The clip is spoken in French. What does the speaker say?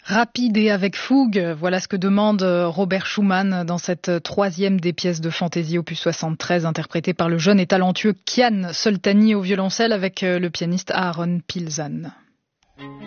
Rapide et avec fougue, voilà ce que demande Robert Schumann dans cette troisième des pièces de fantaisie opus 73 interprétée par le jeune et talentueux Kian Soltani au violoncelle avec le pianiste Aaron Pilzan.